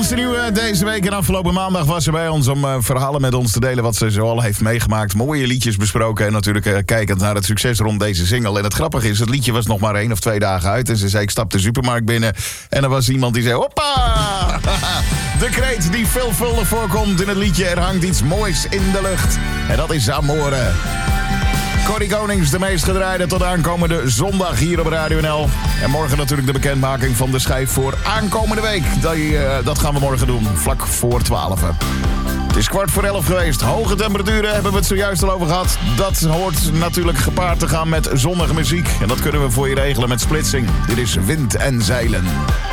Oudste nieuwe deze week en afgelopen maandag was ze bij ons om verhalen met ons te delen wat ze zoal heeft meegemaakt. Mooie liedjes besproken en natuurlijk kijkend naar het succes rond deze single. En het grappige is, het liedje was nog maar 1 of 2 dagen uit. En ze zei, ik stap de supermarkt binnen en er was iemand die zei, hoppa! De kreet die veelvuldig voorkomt in het liedje, er hangt iets moois in de lucht. En dat is Amore. Corrie Konings, de meest gedraaide tot aankomende zondag hier op Radio NL. En morgen natuurlijk de bekendmaking van de schijf voor aankomende week. Dat gaan we morgen doen, vlak voor 12. Het is 11:15 geweest. Hoge temperaturen hebben we het zojuist al over gehad. Dat hoort natuurlijk gepaard te gaan met zonnige muziek. En dat kunnen we voor je regelen met splitsing. Dit is Wind en Zeilen.